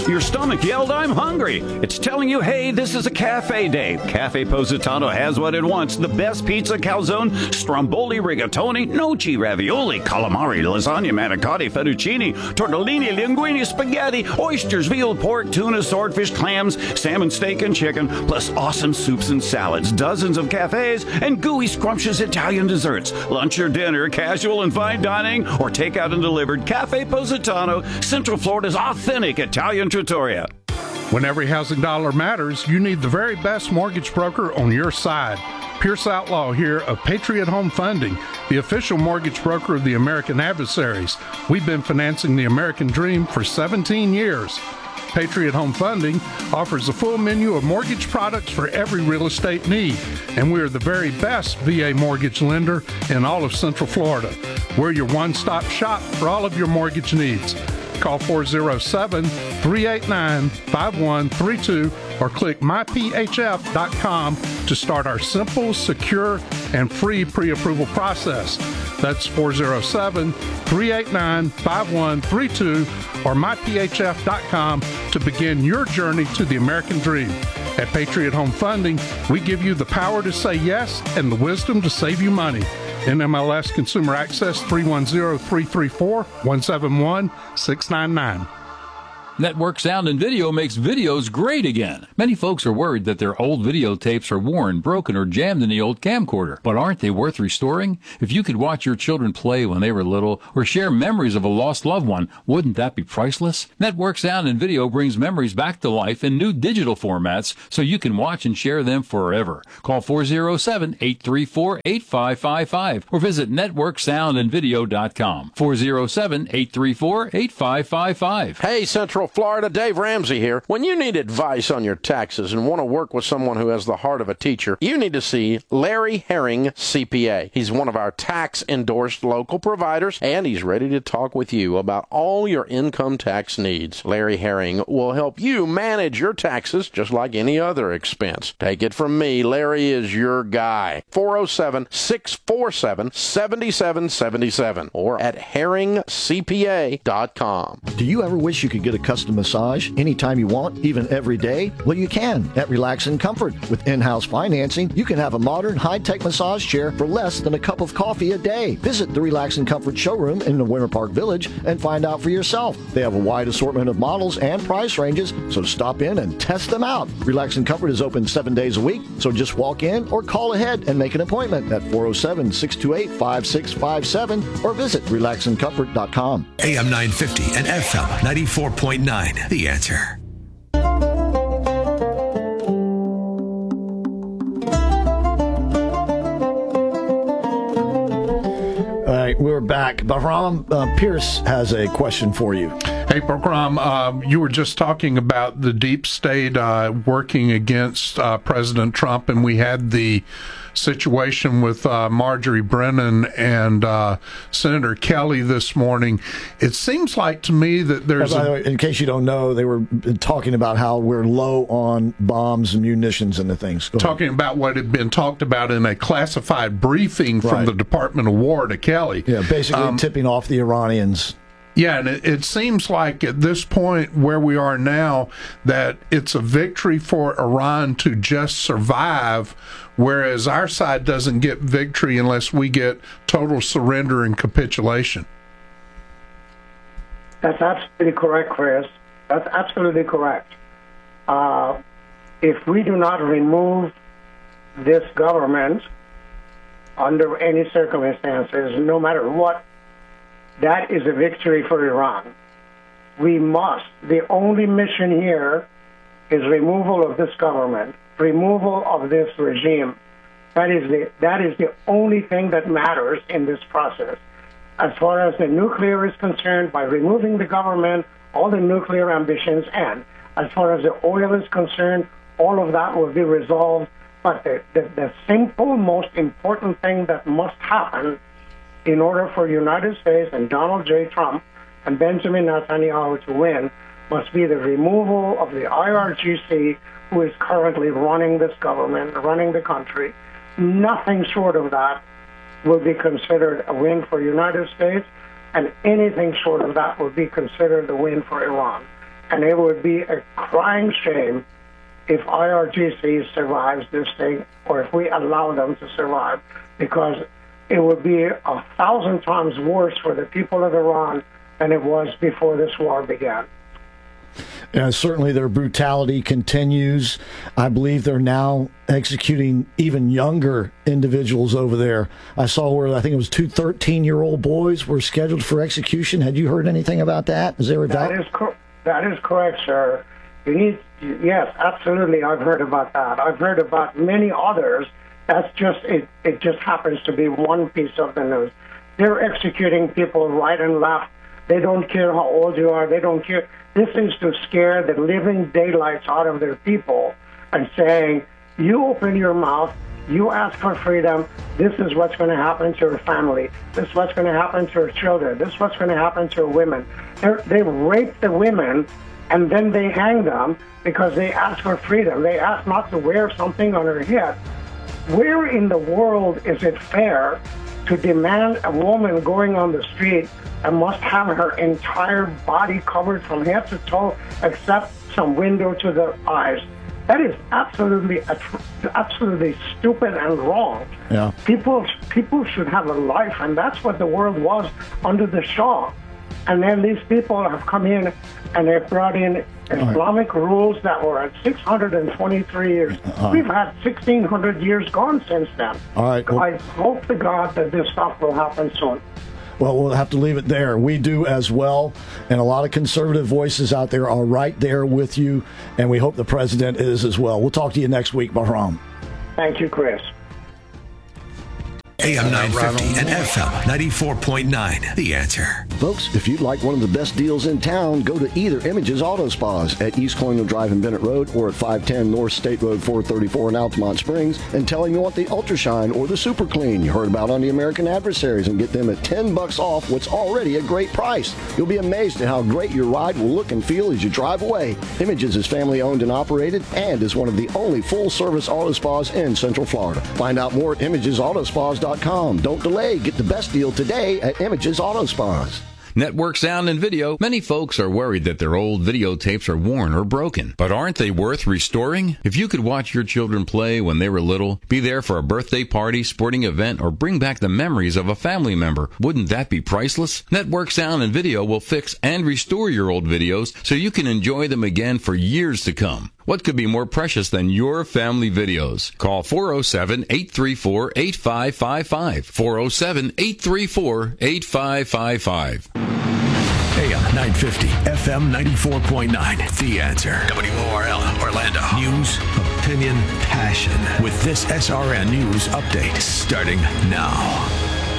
Your stomach yelled, "I'm hungry." It's telling you, hey, this is a cafe day. Cafe Positano has what it wants. The best pizza, calzone, stromboli, rigatoni, gnocchi, ravioli, calamari, lasagna, manicotti, fettuccine, tortellini, linguine, spaghetti, oysters, veal, pork, tuna, swordfish, clams, salmon, steak, and chicken, plus awesome soups and salads, dozens of cafes, and gooey, scrumptious Italian desserts. Lunch or dinner, casual and fine dining, or takeout and delivered. Cafe Positano, Central Florida's authentic Italian trattoria. When every housing dollar matters, you need the very best mortgage broker on your side. Pierce Outlaw here of Patriot Home Funding, the official mortgage broker of the American Adversaries. We've been financing the American dream for 17 years. Patriot Home Funding offers a full menu of mortgage products for every real estate need, and we are the very best VA mortgage lender in all of Central Florida. We're your one-stop shop for all of your mortgage needs. Call 407-389-5132 or click myphf.com to start our simple, secure, and free pre-approval process. That's 407-389-5132 or myphf.com to begin your journey to the American dream. At Patriot Home Funding, we give you the power to say yes and the wisdom to save you money. NMLS Consumer Access 310-334-171-699. Network Sound and Video makes videos great again. Many folks are worried that their old videotapes are worn, broken, or jammed in the old camcorder. But aren't they worth restoring? If you could watch your children play when they were little or share memories of a lost loved one, wouldn't that be priceless? Network Sound and Video brings memories back to life in new digital formats so you can watch and share them forever. Call 407-834-8555 or visit networksoundandvideo.com. 407-834-8555. Hey, Central Florida, Dave Ramsey here. When you need advice on your taxes and want to work with someone who has the heart of a teacher, you need to see Larry Herring, CPA. He's one of our tax-endorsed local providers, and he's ready to talk with you about all your income tax needs. Larry Herring will help you manage your taxes just like any other expense. Take it from me, Larry is your guy. 407-647-7777 or at herringcpa.com. Do you ever wish you could get a custom massage anytime you want, even every day? Well, you can at Relax and Comfort. With in-house financing, you can have a modern, high-tech massage chair for less than a cup of coffee a day. Visit the Relax and Comfort showroom in the Winter Park Village and find out for yourself. They have a wide assortment of models and price ranges, so stop in and test them out. Relax and Comfort is open 7 days a week, so just walk in or call ahead and make an appointment at 407-628-5657 or visit relaxandcomfort.com. AM 950 and FM 94.9. The Answer. All right, we're back. Bahram, Pierce has a question for you. Hey, Bahram, you were just talking about the deep state working against President Trump, and we had the situation with Marjorie Brennan and Senator Kelly this morning. It seems like to me that there's... By the way, in case you don't know, they were talking about how we're low on bombs and munitions and the things. Talking about what had been talked about in a classified briefing from the Department of War to Kelly. Yeah, basically tipping off the Iranians. Yeah, and it seems like at this point where we are now that it's a victory for Iran to just survive, whereas our side doesn't get victory unless we get total surrender and capitulation. That's absolutely correct, Chris. That's absolutely correct. If we do not remove this government under any circumstances, no matter what, that is a victory for Iran. We must. The only mission here is removal of this government, removal of this regime. That is the only thing that matters in this process. As far as the nuclear is concerned, by removing the government, all the nuclear ambitions, and as far as the oil is concerned, all of that will be resolved. But the simple, most important thing that must happen in order for the United States and Donald J. Trump and Benjamin Netanyahu to win must be the removal of the IRGC, who is currently running this government, running the country. Nothing short of that will be considered a win for the United States, and anything short of that will be considered a win for Iran. And it would be a crying shame if IRGC survives this thing, or if we allow them to survive, because it would be 1,000 times worse for the people of Iran than it was before this war began. Certainly their brutality continues. I believe they're now executing even younger individuals over there. I saw where I think it was 2 13-year-old boys were scheduled for execution. Had you heard anything about that? Is there that is correct, sir. Yes, absolutely. I've heard about that. I've heard about many others. That's just it. It just happens to be one piece of the news. They're executing people right and left. They don't care how old you are. They don't care. This is to scare the living daylights out of their people and saying, you open your mouth, you ask for freedom, this is what's going to happen to your family. This is what's going to happen to your children. This is what's going to happen to your women. They rape the women and then they hang them because they ask for freedom. They ask not to wear something on their head. Where in the world is it fair to demand a woman going on the street and must have her entire body covered from head to toe except some window to the eyes? That is absolutely stupid and wrong. Yeah. People should have a life, and that's what the world was under the Shah. And then these people have come in and they've brought in Islamic rules that were at 623 years. We've had 1,600 years gone since then. All right. Well, I hope to God that this stuff will happen soon. Well, we'll have to leave it there. We do as well, and a lot of conservative voices out there are right there with you, and we hope the president is as well. We'll talk to you next week, Bahram. Thank you, Chris. AM 950 and FM 94.9. The Answer. Folks, if you'd like one of the best deals in town, go to either Images Auto Spas at East Colonial Drive in Bennett Road or at 510 North State Road 434 in Altamont Springs and tell them you want the Ultra Shine or the Super Clean you heard about on the American Adversaries and get them at $10 off what's already a great price. You'll be amazed at how great your ride will look and feel as you drive away. Images is family owned and operated and is one of the only full-service auto spas in Central Florida. Find out more at ImagesAutospas.com. Don't delay. Get the best deal today at Images Auto Spas. Network Sound and Video. Many folks are worried that their old videotapes are worn or broken. But aren't they worth restoring? If you could watch your children play when they were little, be there for a birthday party, sporting event, or bring back the memories of a family member, wouldn't that be priceless? Network Sound and Video will fix and restore your old videos so you can enjoy them again for years to come. What could be more precious than your family videos? Call 407-834-8555. 407-834-8555. AM 950, FM 94.9. The Answer. WORL, Orlando. News, opinion, passion. With this SRN News Update starting now.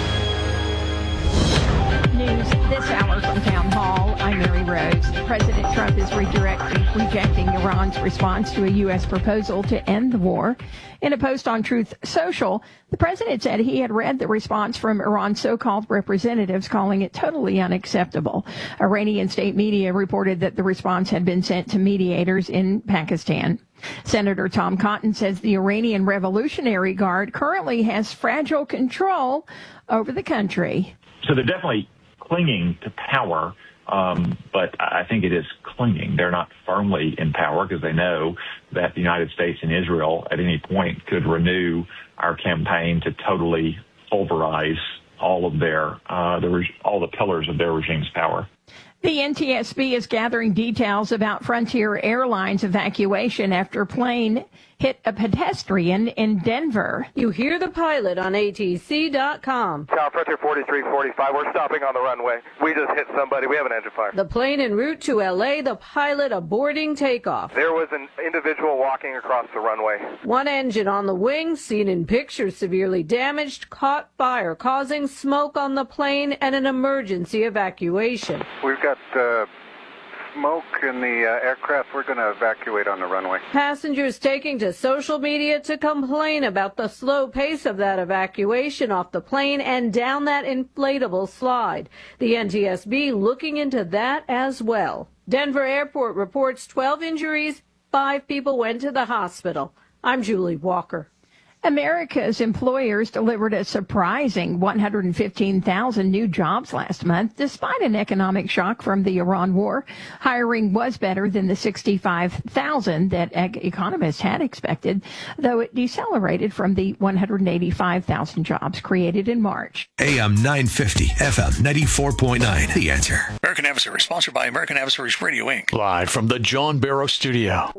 News this hour from Town Hall. I'm Mary Rose. President Trump is rejecting Iran's response to a U.S. proposal to end the war. In a post on Truth Social, the president said he had read the response from Iran's so-called representatives, calling it totally unacceptable. Iranian state media reported that the response had been sent to mediators in Pakistan. Senator Tom Cotton says the Iranian Revolutionary Guard currently has fragile control over the country. So they're definitely clinging to power, but I think it is clinging. They're not firmly in power because they know that the United States and Israel at any point could renew our campaign to totally pulverize all of their all the pillars of their regime's power. The NTSB is gathering details about Frontier Airlines evacuation after a plane hit a pedestrian in Denver. You hear the pilot on ATC.com. South Frontier 4345, we're stopping on the runway. We just hit somebody. We have an engine fire. The plane en route to L.A., the pilot aborting takeoff. There was an individual walking across the runway. One engine on the wing, seen in pictures severely damaged, caught fire, causing smoke on the plane and an emergency evacuation. We've got smoke in the aircraft. We're going to evacuate on the runway. Passengers taking to social media to complain about the slow pace of that evacuation off the plane and down that inflatable slide. The NTSB looking into that as well. Denver Airport reports 12 injuries, 5 people went to the hospital. I'm Julie Walker. America's employers delivered a surprising 115,000 new jobs last month, despite an economic shock from the Iran war. Hiring was better than the 65,000 that economists had expected, though it decelerated from the 185,000 jobs created in March. AM 950, FM 94.9. The Answer. American Adversaries, sponsored by American Adversaries Radio, Inc. Live from the John Barrow Studio.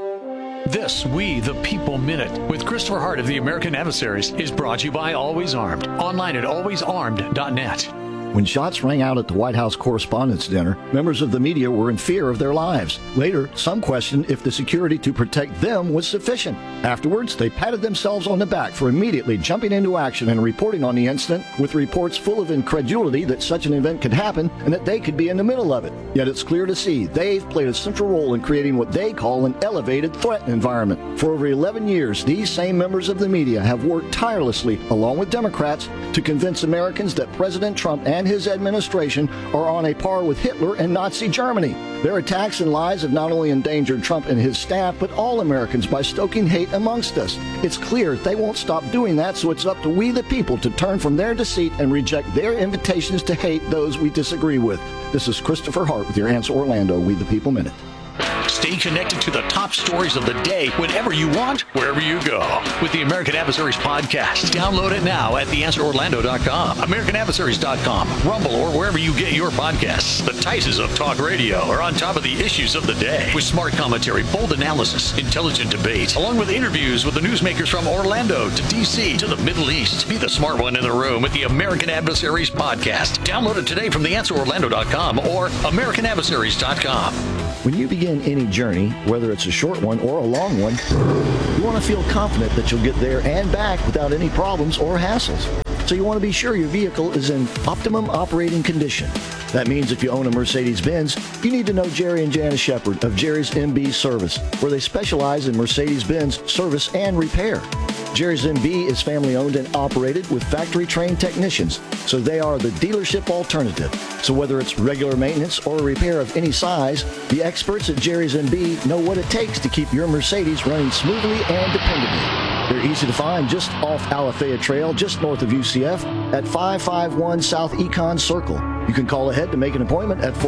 This We the People Minute with Christopher Hart of the American Adversaries is brought to you by Always Armed. Online at alwaysarmed.net. When shots rang out at the White House Correspondents' Dinner, members of the media were in fear of their lives. Later, some questioned if the security to protect them was sufficient. Afterwards, they patted themselves on the back for immediately jumping into action and reporting on the incident with reports full of incredulity that such an event could happen and that they could be in the middle of it. Yet it's clear to see they've played a central role in creating what they call an elevated threat environment. For over 11 years, these same members of the media have worked tirelessly, along with Democrats, to convince Americans that President Trump and his administration are on a par with Hitler and Nazi Germany. Their attacks and lies have not only endangered Trump and his staff, but all Americans by stoking hate amongst us. It's clear they won't stop doing that, so it's up to we the people to turn from their deceit and reject their invitations to hate those we disagree with. This is Christopher Hart with your Answer Orlando We the People Minute. Stay connected to the top stories of the day whenever you want, wherever you go. With the American Adversaries podcast. Download it now at theanswerorlando.com, americanadversaries.com, Rumble, or wherever you get your podcasts. The Tices of Talk Radio are on top of the issues of the day with smart commentary, bold analysis, intelligent debate, along with interviews with the newsmakers from Orlando to D.C. to the Middle East. Be the smart one in the room with the American Adversaries podcast. Download it today from theanswerorlando.com or americanadversaries.com. When you begin any journey, whether it's a short one or a long one, you want to feel confident that you'll get there and back without any problems or hassles. So you want to be sure your vehicle is in optimum operating condition. That means if you own a Mercedes-Benz, you need to know Jerry and Janice Shepard of Jerry's MB Service, where they specialize in Mercedes-Benz service and repair. Jerry's MB is family-owned and operated with factory-trained technicians, so they are the dealership alternative. So whether it's regular maintenance or a repair of any size, the experts at Jerry's MB know what it takes to keep your Mercedes running smoothly and dependably. They're easy to find just off Alafaya Trail, just north of UCF, at 551 South Econ Circle. You can call ahead to make an appointment at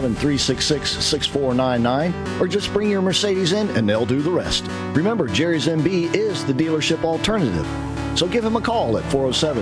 407-366-6499, or just bring your Mercedes in and they'll do the rest. Remember, Jerry's MB is the dealership alternative. So give him a call at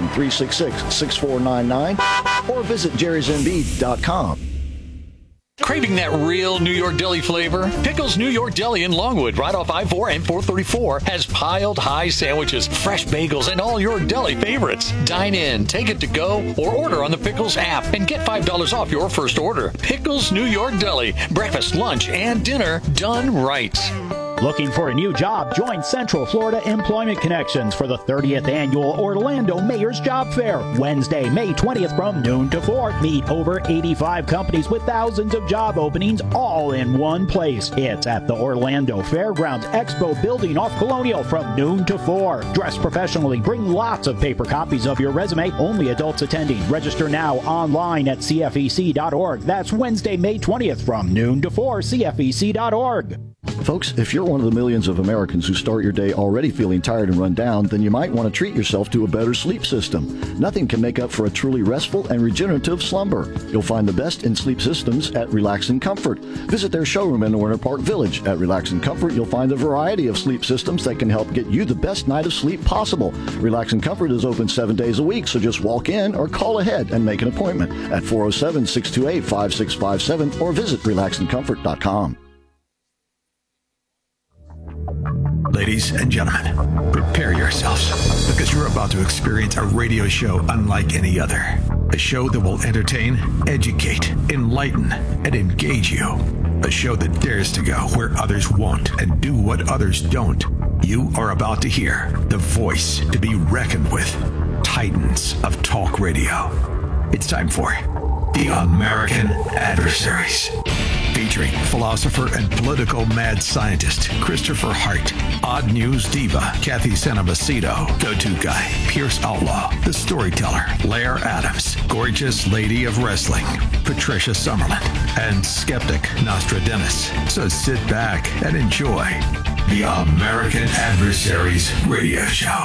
407-366-6499 or visit jerrysmb.com. Craving that real New York deli flavor? Pickles New York Deli in Longwood, right off I-4 and 434, has piled high sandwiches, fresh bagels, and all your deli favorites. Dine in, take it to go, or order on the Pickles app and get $5 off your first order. Pickles New York Deli. Breakfast, lunch, and dinner done right. Looking for a new job? Join Central Florida Employment Connections for the 30th Annual Orlando Mayor's Job Fair. Wednesday, May 20th from noon to 4. Meet over 85 companies with thousands of job openings all in one place. It's at the Orlando Fairgrounds Expo Building off Colonial from noon to 4. Dress professionally. Bring lots of paper copies of your resume. Only adults attending. Register now online at cfec.org. That's Wednesday, May 20th from noon to 4. cfec.org. Folks, if you're one of the millions of Americans who start your day already feeling tired and run down, then you might want to treat yourself to a better sleep system. Nothing can make up for a truly restful and regenerative slumber. You'll find the best in sleep systems at Relax and Comfort. Visit their showroom in Winter Park Village. At Relax and Comfort, you'll find a variety of sleep systems that can help get you the best night of sleep possible. Relax and Comfort is open 7 days a week, so just walk in or call ahead and make an appointment at 407-628-5657 or visit relaxandcomfort.com. Ladies and gentlemen, prepare yourselves because you're about to experience a radio show unlike any other. A show that will entertain, educate, enlighten, and engage you. A show that dares to go where others won't and do what others don't. You are about to hear the voice to be reckoned with. Titans of talk radio. It's time for The American Adversaries. Featuring philosopher and political mad scientist Christopher Hart, odd news diva Kathy Sanabacito, go-to guy Pierce Outlaw, the storyteller Lair Adams, gorgeous lady of wrestling Patricia Summerlin, and skeptic Nostradamus. So sit back and enjoy the American Adversaries Radio Show.